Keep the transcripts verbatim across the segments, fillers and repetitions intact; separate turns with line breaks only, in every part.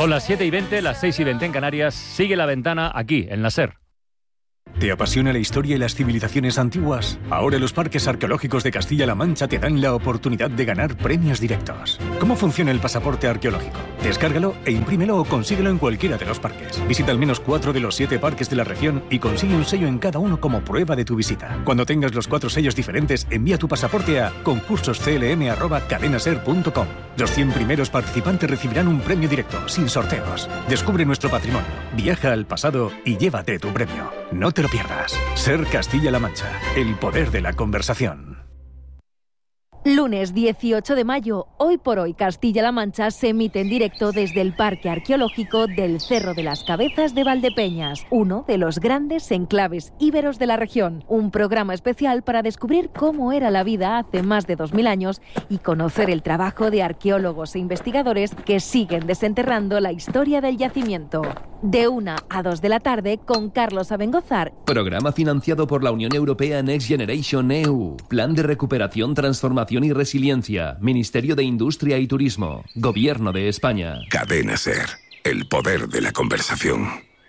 Son las siete y veinte, las seis y veinte en Canarias. Sigue La Ventana aquí, en la SER.
¿Te apasiona la historia y las civilizaciones antiguas? Ahora los parques arqueológicos de Castilla-La Mancha te dan la oportunidad de ganar premios directos. ¿Cómo funciona el pasaporte arqueológico? Descárgalo e imprímelo o consíguelo en cualquiera de los parques. Visita al menos cuatro de los siete parques de la región y consigue un sello en cada uno como prueba de tu visita. Cuando tengas los cuatro sellos diferentes, envía tu pasaporte a concursos c l m arroba cadenaser punto com. Los cien primeros participantes recibirán un premio directo, sin sorteos. Descubre nuestro patrimonio, viaja al pasado y llévate tu premio. No te lo pierdas. SER Castilla-La Mancha, el poder de la conversación.
Lunes dieciocho de mayo, Hoy por Hoy Castilla-La Mancha se emite en directo desde el Parque Arqueológico del Cerro de las Cabezas de Valdepeñas, uno de los grandes enclaves íberos de la región. Un programa especial para descubrir cómo era la vida hace más de dos mil años y conocer el trabajo de arqueólogos e investigadores que siguen desenterrando la historia del yacimiento. De una a dos de la tarde con Carlos Abengozar.
Programa financiado por la Unión Europea Next Generation E U. Plan de recuperación, transformación y resiliencia. Ministerio de Industria y Turismo. Gobierno de España.
Cadena SER. El poder de la conversación.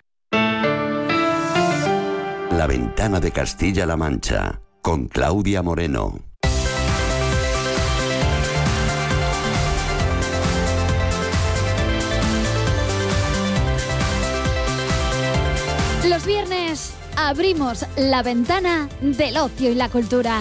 La Ventana de Castilla-La Mancha. Con Claudia Moreno.
Los viernes abrimos la ventana del ocio y la cultura.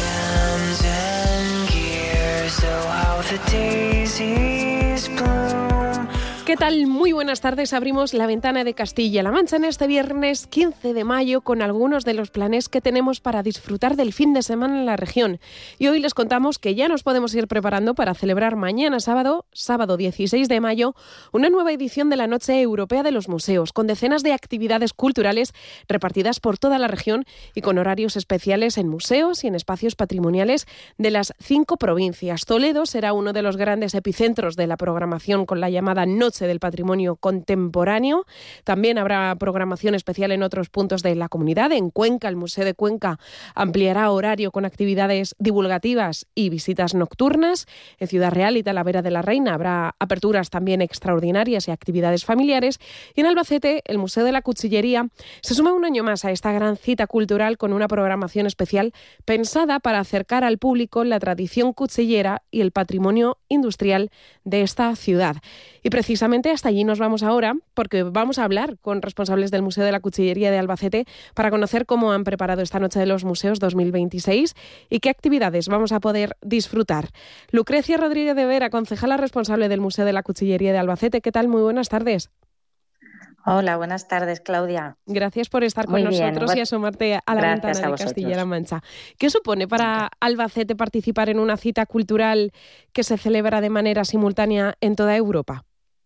¿Qué tal? Muy buenas tardes. Abrimos la ventana de Castilla-La Mancha en este viernes quince de mayo con algunos de los planes que tenemos para disfrutar del fin de semana en la región. Y hoy les contamos que ya nos podemos ir preparando para celebrar mañana sábado, sábado dieciséis de mayo, una nueva edición de la Noche Europea de los Museos, con decenas de actividades culturales repartidas por toda la región y con horarios especiales en museos y en espacios patrimoniales de las cinco provincias. Toledo será uno de los grandes epicentros de la programación con la llamada Noche del Patrimonio Contemporáneo. También habrá programación especial en otros puntos de la comunidad. En Cuenca, el Museo de Cuenca ampliará horario con actividades divulgativas y visitas nocturnas. En Ciudad Real y Talavera de la Reina habrá aperturas también extraordinarias y actividades familiares. Y en Albacete, el Museo de la Cuchillería se suma un año más a esta gran cita cultural con una programación especial pensada para acercar al público la tradición cuchillera y el patrimonio industrial de esta ciudad. Y precisamente hasta allí nos vamos ahora, porque vamos a hablar con responsables del Museo de la Cuchillería de Albacete para conocer cómo han preparado esta Noche de los Museos dos mil veintiséis y qué actividades vamos a poder disfrutar. Lucrecia Rodríguez de Vera, concejala responsable del Museo de la Cuchillería de Albacete. ¿Qué tal? Muy buenas tardes.
Hola, buenas tardes, Claudia.
Gracias por estar con
Muy bien.
nosotros y asomarte a la
Gracias
ventana
a
de Castilla-La
vosotros.
Mancha. ¿Qué supone para Albacete participar en una cita cultural que se celebra de manera simultánea en toda Europa?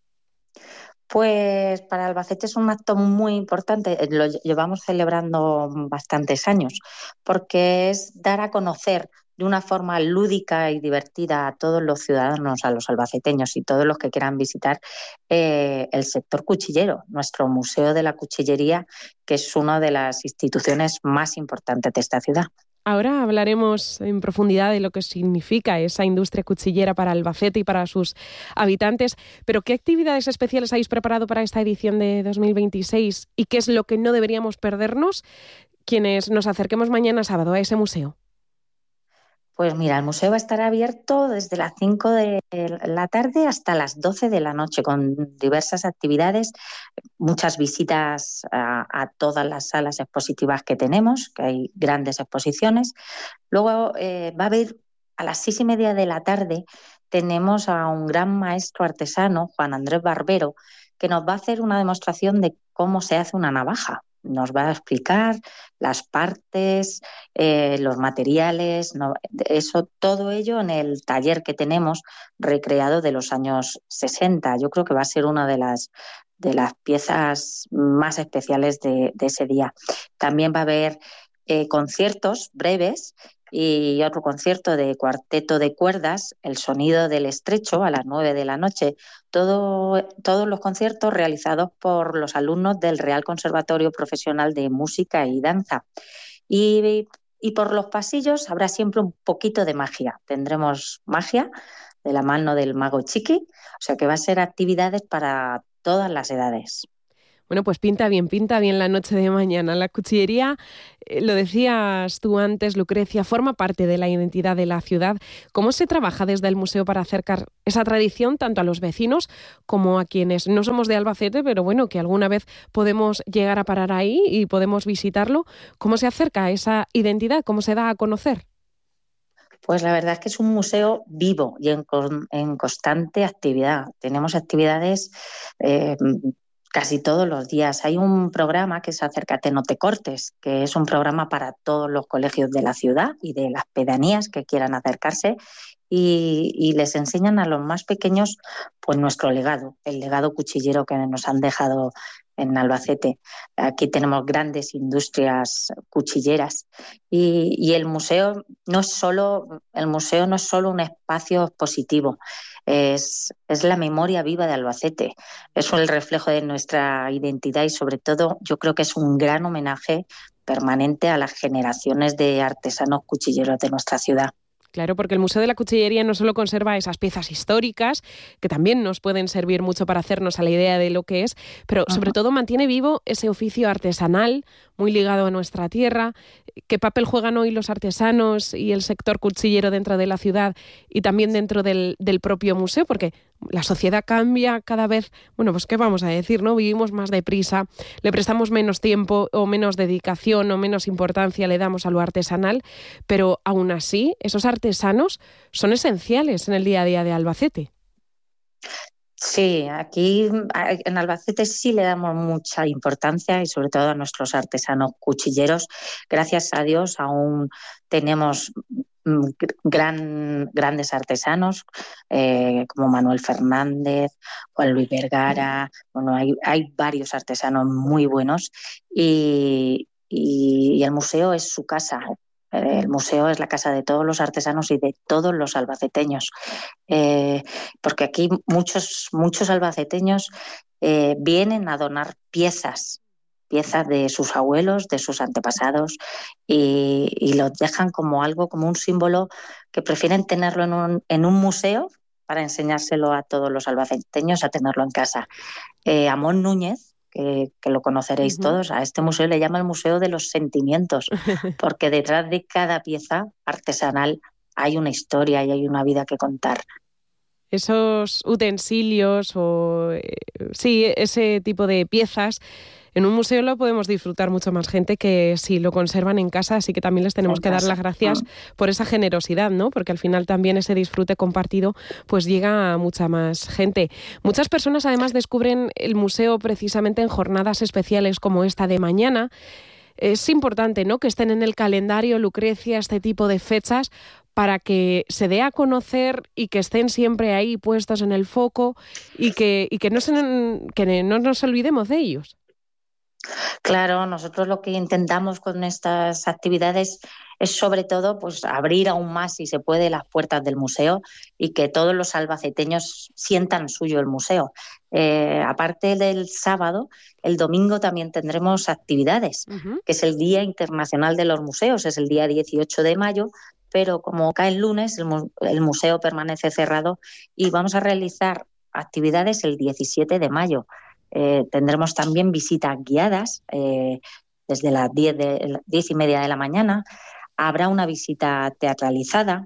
Pues para Albacete es un acto muy importante, lo llevamos celebrando bastantes años, porque es dar a conocer de una forma lúdica y divertida a todos los ciudadanos, a los albaceteños y todos los que quieran visitar eh, el sector cuchillero, nuestro Museo de la Cuchillería, que es una de las instituciones más importantes de esta ciudad.
Ahora hablaremos en profundidad de lo que significa esa industria cuchillera para Albacete y para sus habitantes, pero ¿qué actividades especiales habéis preparado para esta edición de dos mil veintiséis y qué es lo que no deberíamos perdernos quienes nos acerquemos mañana sábado a ese museo?
Pues mira, el museo va a estar abierto desde las cinco de la tarde hasta las doce de la noche, con diversas actividades, muchas visitas a, a todas las salas expositivas que tenemos, que hay grandes exposiciones. Luego eh, va a haber a las seis y media de la tarde, tenemos a un gran maestro artesano, Juan Andrés Barbero, que nos va a hacer una demostración de cómo se hace una navaja. Nos va a explicar las partes, eh, los materiales, no, eso, todo ello en el taller que tenemos recreado de los años sesenta. Yo creo que va a ser una de las, de las piezas más especiales de, de ese día. También va a haber eh, conciertos breves y otro concierto de cuarteto de cuerdas, El sonido del estrecho, a las nueve de la noche. Todo, todos los conciertos realizados por los alumnos del Real Conservatorio Profesional de Música y Danza. Y, y por los pasillos habrá siempre un poquito de magia. Tendremos magia de la mano del mago Chiqui, o sea que va a ser actividades para todas las edades.
Bueno, pues pinta bien, pinta bien la noche de mañana. La cuchillería, eh, lo decías tú antes, Lucrecia, forma parte de la identidad de la ciudad. ¿Cómo se trabaja desde el museo para acercar esa tradición tanto a los vecinos como a quienes no somos de Albacete, pero bueno, que alguna vez podemos llegar a parar ahí y podemos visitarlo? ¿Cómo se acerca esa identidad? ¿Cómo se da a conocer?
Pues la verdad es que es un museo vivo y en, en constante actividad. Tenemos actividades eh, casi todos los días. Hay un programa que es Acércate, no te cortes, que es un programa para todos los colegios de la ciudad y de las pedanías que quieran acercarse y, y les enseñan a los más pequeños pues nuestro legado, el legado cuchillero que nos han dejado en Albacete. Aquí tenemos grandes industrias cuchilleras y, y el museo no es solo el museo no es solo un espacio expositivo, es, es la memoria viva de Albacete, es el reflejo de nuestra identidad y sobre todo yo creo que es un gran homenaje permanente a las generaciones de artesanos cuchilleros de nuestra ciudad.
Claro, porque el Museo de la Cuchillería no solo conserva esas piezas históricas, que también nos pueden servir mucho para hacernos a la idea de lo que es, pero uh-huh. sobre todo mantiene vivo ese oficio artesanal, muy ligado a nuestra tierra. ¿Qué papel juegan hoy los artesanos y el sector cuchillero dentro de la ciudad y también dentro del, del propio museo? Porque la sociedad cambia cada vez, bueno, pues qué vamos a decir, ¿no? Vivimos más deprisa, le prestamos menos tiempo o menos dedicación o menos importancia le damos a lo artesanal, pero aún así esos artesanos son esenciales en el día a día de Albacete.
Sí, aquí en Albacete sí le damos mucha importancia y sobre todo a nuestros artesanos cuchilleros. Gracias a Dios aún tenemos gran, grandes artesanos eh, como Manuel Fernández, Juan Luis Vergara. Bueno, hay, hay varios artesanos muy buenos y, y, y el museo es su casa. El museo es la casa de todos los artesanos y de todos los albaceteños, eh, porque aquí muchos, muchos albaceteños eh, vienen a donar piezas, piezas de sus abuelos, de sus antepasados, y, y los dejan como algo, como un símbolo que prefieren tenerlo en un, en un museo para enseñárselo a todos los albaceteños, a tenerlo en casa. Eh, Amón Núñez, Que, que lo conoceréis uh-huh. todos, a este museo le llama el Museo de los Sentimientos, porque detrás de cada pieza artesanal hay una historia y hay una vida que contar.
Esos utensilios o eh, sí, ese tipo de piezas en un museo lo podemos disfrutar mucho más gente que si lo conservan en casa, así que también les tenemos en que casa. dar las gracias uh-huh. por esa generosidad, ¿no? Porque al final también ese disfrute compartido pues llega a mucha más gente. Muchas personas además descubren el museo precisamente en jornadas especiales como esta de mañana. Es importante, ¿no?, que estén en el calendario, Lucrecia, este tipo de fechas para que se dé a conocer y que estén siempre ahí puestos en el foco y que, y que, no, se, que no nos olvidemos de ellos.
Claro, nosotros lo que intentamos con estas actividades es sobre todo pues abrir aún más, si se puede, las puertas del museo y que todos los albaceteños sientan suyo el museo. Eh, aparte del sábado, el domingo también tendremos actividades, uh-huh. que es el Día Internacional de los Museos, es el día dieciocho de mayo, pero como cae el lunes, el, mu- el museo permanece cerrado y vamos a realizar actividades el diecisiete de mayo. Eh, tendremos también visitas guiadas eh, desde las diez, de, diez y media de la mañana. Habrá una visita teatralizada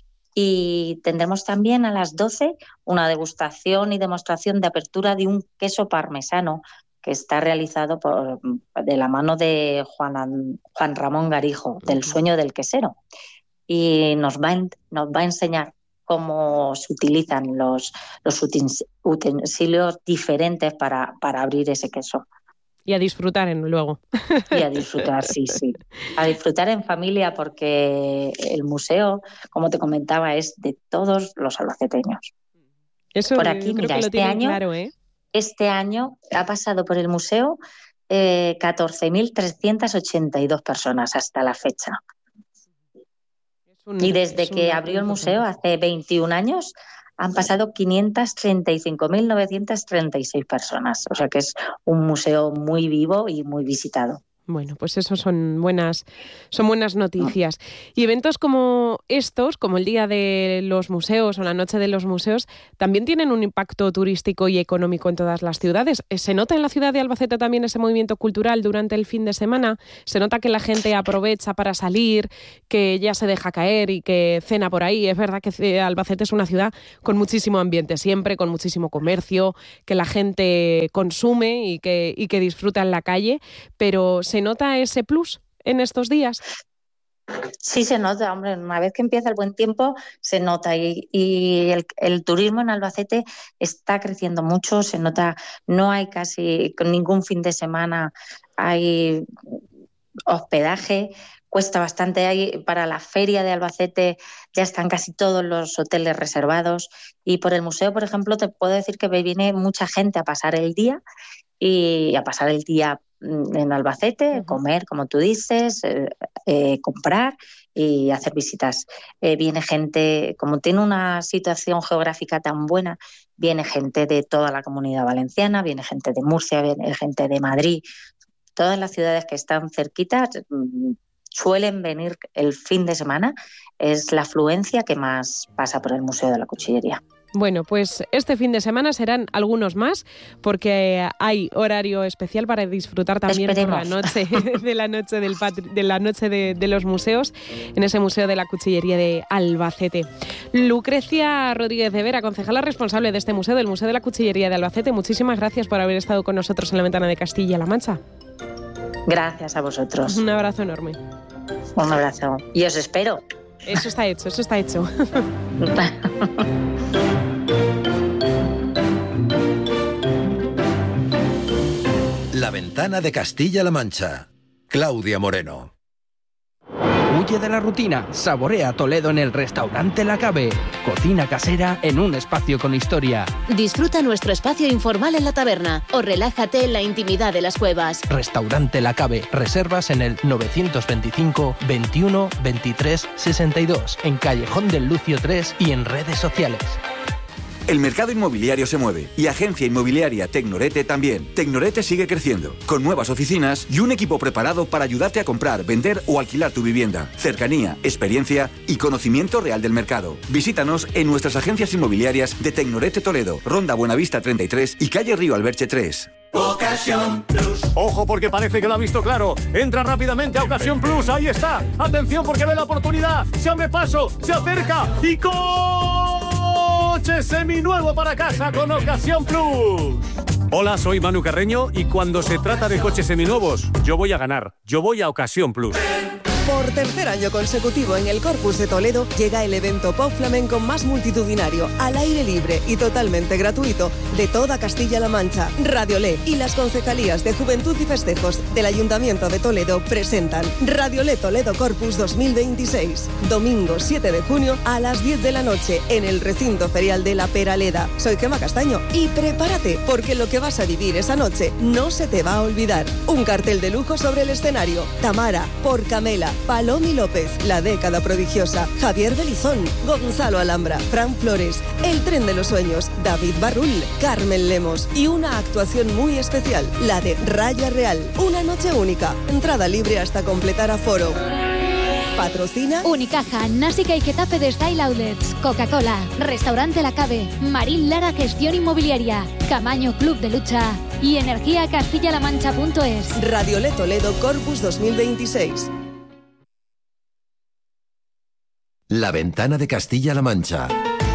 y tendremos también a las doce una degustación y demostración de apertura de un queso parmesano que está realizado por, de la mano de Juan, Juan Ramón Garijo, del Sueño del Quesero. Y nos va, nos va a enseñar cómo se utilizan los, los utensilios diferentes para, para abrir ese queso.
Y a disfrutar en, luego.
Y a disfrutar, sí, sí. A disfrutar en familia porque el museo, como te comentaba, es de todos los albaceteños.
Eso
por aquí, mira, este año,
claro, ¿eh?
este año ha pasado por el museo eh, catorce mil trescientas ochenta y dos personas hasta la fecha. Un, y desde que abrió el museo hace veintiún años han pasado quinientas treinta y cinco mil novecientas treinta y seis personas. O sea que es un museo muy vivo y muy visitado.
Bueno, pues eso son buenas, son buenas noticias. Y eventos como estos, como el Día de los Museos o la Noche de los Museos, también tienen un impacto turístico y económico en todas las ciudades. ¿Se nota en la ciudad de Albacete también ese movimiento cultural durante el fin de semana? ¿Se nota que la gente aprovecha para salir, que ya se deja caer y que cena por ahí? Es verdad que Albacete es una ciudad con muchísimo ambiente siempre, con muchísimo comercio, que la gente consume y que, y que disfruta en la calle, pero ¿se nota ese plus en estos días?
Sí, se nota, hombre, una vez que empieza el buen tiempo se nota y, y el, el turismo en Albacete está creciendo mucho, se nota, no hay casi con ningún fin de semana, hay hospedaje, cuesta bastante, hay, para la feria de Albacete ya están casi todos los hoteles reservados y por el museo, por ejemplo, te puedo decir que viene mucha gente a pasar el día y a pasar el día en Albacete, uh-huh. comer, como tú dices, eh, eh, comprar y hacer visitas. Eh, viene gente, como tiene una situación geográfica tan buena, viene gente de toda la Comunidad Valenciana, viene gente de Murcia, viene gente de Madrid. Todas las ciudades que están cerquitas suelen venir el fin de semana. Es la afluencia que más pasa por el Museo de la Cuchillería.
Bueno, pues este fin de semana serán algunos más porque hay horario especial para disfrutar también Esperemos. por la noche de la noche del patri- de la noche de, de los museos en ese Museo de la Cuchillería de Albacete. Lucrecia Rodríguez de Vera, concejala responsable de este museo, del Museo de la Cuchillería de Albacete, muchísimas gracias por haber estado con nosotros en la Ventana de Castilla-La Mancha.
Gracias a vosotros.
Un abrazo enorme.
Un abrazo. Y os espero.
Eso está hecho, eso está hecho.
La Ventana de Castilla-La Mancha. Claudia Moreno.
Huye de la rutina, saborea Toledo en el restaurante La Cabe. Cocina casera en un espacio con historia.
Disfruta nuestro espacio informal en la taberna o relájate en la intimidad de las cuevas.
Restaurante La Cabe. Reservas en el novecientos veinticinco, veintiuno, veintitrés, sesenta y dos, en Callejón del Lucio tres y en redes sociales.
El mercado inmobiliario se mueve y Agencia Inmobiliaria Tecnorete también. Tecnorete sigue creciendo, con nuevas oficinas y un equipo preparado para ayudarte a comprar, vender o alquilar tu vivienda. Cercanía, experiencia y conocimiento real del mercado. Visítanos en nuestras agencias inmobiliarias de Tecnorete Toledo, Ronda Buenavista treinta y tres y calle Río Alberche tres.
Ocasión Plus. Ojo porque parece que lo ha visto claro. Entra rápidamente a Ocasión Plus. Ahí está. Atención porque ve la oportunidad. Se abre paso, se acerca y coche seminuevo para casa con Ocasión Plus. Hola, soy Manu Carreño y cuando se trata de coches seminuevos, yo voy a ganar. Yo voy a Ocasión Plus.
Por tercer año consecutivo en el Corpus de Toledo llega el evento Pop Flamenco más multitudinario, al aire libre y totalmente gratuito de toda Castilla-La Mancha. Radiolé y las concejalías de Juventud y Festejos del Ayuntamiento de Toledo presentan Radiolé Toledo Corpus dos mil veintiséis. Domingo siete de junio a las diez de la noche en el recinto ferial de La Peraleda. Soy Gemma Castaño y prepárate porque lo que vas a vivir esa noche no se te va a olvidar. Un cartel de lujo sobre el escenario. Tamara, por Camela, Palomi López, La Década Prodigiosa, Javier Belizón, Gonzalo Alhambra, Fran Flores, El Tren de los Sueños, David Barrul, Carmen Lemos y una actuación muy especial, la de Raya Real. Una noche única, entrada libre hasta completar aforo. Patrocina
Unicaja, Násica y Getafe de Style Outlets, Coca-Cola, Restaurante La Cabe, Marín Lara Gestión Inmobiliaria, Camaño Club de Lucha y Energía Castilla-La Mancha punto es.
Radiolé Toledo Corpus dos mil veintiséis.
La Ventana de Castilla-La Mancha.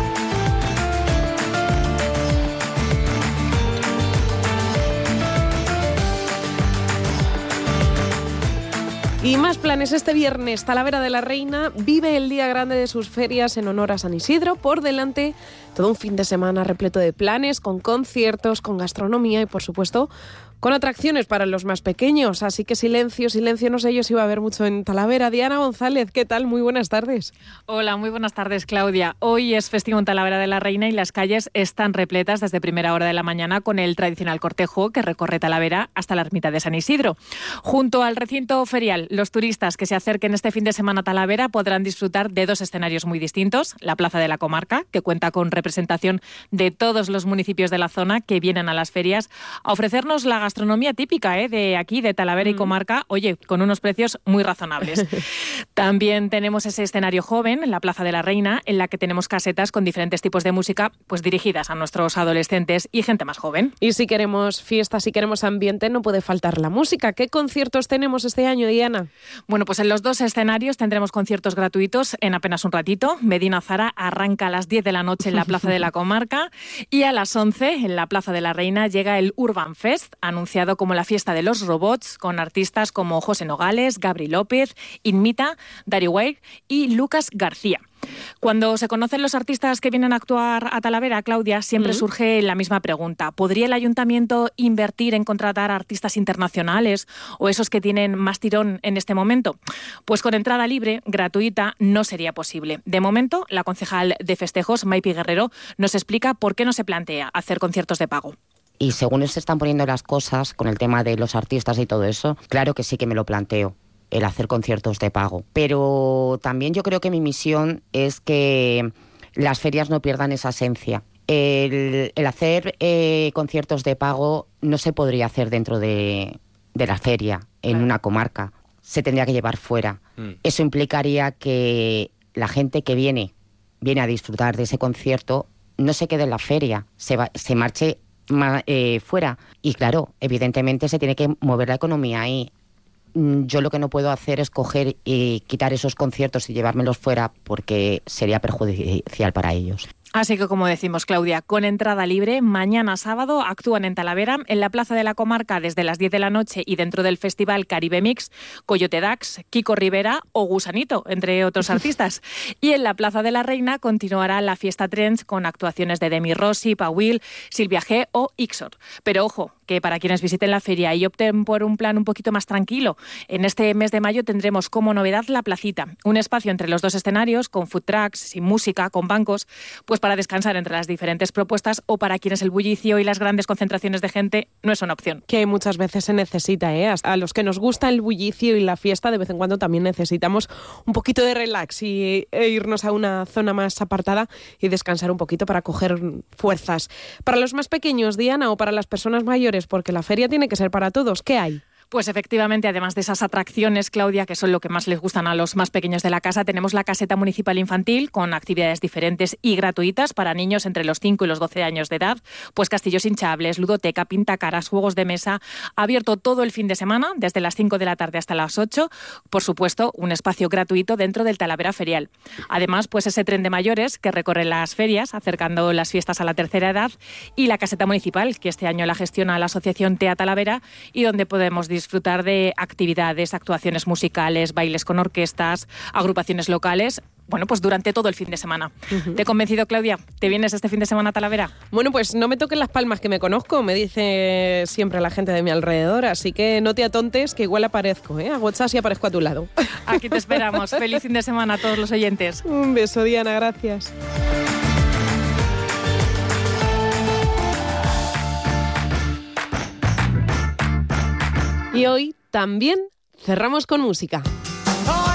Y más planes este viernes. Talavera de la Reina vive el día grande de sus ferias en honor a San Isidro. Por delante, todo un fin de semana repleto de planes, con conciertos, con gastronomía y, por supuesto, con atracciones para los más pequeños. Así que silencio, silencio, no sé yo si va a haber mucho en Talavera. Diana González, ¿qué tal? Muy buenas tardes.
Hola, muy buenas tardes, Claudia. Hoy es festivo en Talavera de la Reina y las calles están repletas desde primera hora de la mañana con el tradicional cortejo que recorre Talavera hasta la ermita de San Isidro. Junto al recinto ferial, los turistas que se acerquen este fin de semana a Talavera podrán disfrutar de dos escenarios muy distintos. La Plaza de la Comarca, que cuenta con representación de todos los municipios de la zona que vienen a las ferias a ofrecernos la gastronomía típica ¿eh? de aquí, de Talavera mm. y comarca, oye, con unos precios muy razonables. También tenemos ese escenario joven en la Plaza de la Reina, en la que tenemos casetas con diferentes tipos de música pues dirigidas a nuestros adolescentes y gente más joven.
Y si queremos fiesta, si queremos ambiente, no puede faltar la música. ¿Qué conciertos tenemos este año, Diana?
Bueno, pues en los dos escenarios tendremos conciertos gratuitos en apenas un ratito. Medina Zara arranca a las diez de la noche en la Plaza de la Comarca y a las once en la Plaza de la Reina llega el Urban Fest, anunciado como la fiesta de los robots, con artistas como José Nogales, Gabri López, Inmita, Dari White y Lucas García. Cuando se conocen los artistas que vienen a actuar a Talavera, Claudia, siempre mm. surge la misma pregunta. ¿Podría el ayuntamiento invertir en contratar artistas internacionales o esos que tienen más tirón en este momento? Pues con entrada libre, gratuita, no sería posible. De momento, la concejal de festejos, Maipi Guerrero, nos explica por qué no se plantea hacer conciertos de pago.
Y según se están poniendo las cosas con el tema de los artistas y todo eso, claro que sí que me lo planteo, el hacer conciertos de pago. Pero también yo creo que mi misión es que las ferias no pierdan esa esencia. El, el hacer eh, conciertos de pago no se podría hacer dentro de, de la feria, en una comarca. Se tendría que llevar fuera. Mm. Eso implicaría que la gente que viene, viene a disfrutar de ese concierto, no se quede en la feria, se, va, se marche ma, eh, fuera. Y claro, evidentemente se tiene que mover la economía ahí. Yo lo que no puedo hacer es coger y quitar esos conciertos y llevármelos fuera porque sería perjudicial para ellos.
Así que, como decimos, Claudia, con entrada libre, mañana sábado actúan en Talavera, en la Plaza de la Comarca desde las diez de la noche y dentro del Festival Caribe Mix, Coyote Dax, Kiko Rivera o Gusanito, entre otros artistas. Y en la Plaza de la Reina continuará la Fiesta Trends con actuaciones de Demi Rossi, Pauil, Silvia G o Ixor. Pero ojo, que para quienes visiten la feria y opten por un plan un poquito más tranquilo, en este mes de mayo tendremos como novedad la placita, un espacio entre los dos escenarios con food trucks, sin música, con bancos, pues para descansar entre las diferentes propuestas o para quienes el bullicio y las grandes concentraciones de gente no es una opción.
Que muchas veces se necesita, ¿eh? A los que nos gusta el bullicio y la fiesta, de vez en cuando también necesitamos un poquito de relax y e irnos a una zona más apartada y descansar un poquito para coger fuerzas. Para los más pequeños, Diana, o para las personas mayores, porque la feria tiene que ser para todos, ¿qué hay?
Pues efectivamente, además de esas atracciones, Claudia, que son lo que más les gustan a los más pequeños de la casa, tenemos la caseta municipal infantil con actividades diferentes y gratuitas para niños entre los cinco y los doce años de edad, pues castillos hinchables, ludoteca, pintacaras, juegos de mesa, abierto todo el fin de semana, desde las cinco de la tarde hasta las ocho, por supuesto, un espacio gratuito dentro del Talavera Ferial. Además, pues ese tren de mayores que recorre las ferias, acercando las fiestas a la tercera edad, y la caseta municipal, que este año la gestiona la Asociación Tea Talavera y donde podemos disfrutar de actividades, actuaciones musicales, bailes con orquestas, agrupaciones locales, bueno, pues durante todo el fin de semana. Uh-huh. ¿Te he convencido, Claudia? ¿Te vienes este fin de semana a Talavera?
Bueno, pues no me toquen las palmas que me conozco, me dice siempre la gente de mi alrededor, así que no te atontes que igual aparezco, ¿eh? Agochas y aparezco a tu lado.
Aquí te esperamos. Feliz fin de semana a todos los oyentes.
Un beso, Diana, gracias. Y hoy también cerramos con música.